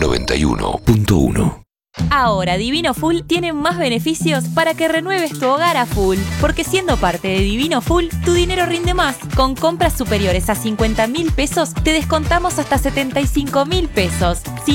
91.1. Ahora Divino Full tiene más beneficios para que renueves tu hogar a full. Porque siendo parte de Divino Full, tu dinero rinde más. Con compras superiores a 50.000 pesos, te descontamos hasta 75.000 pesos.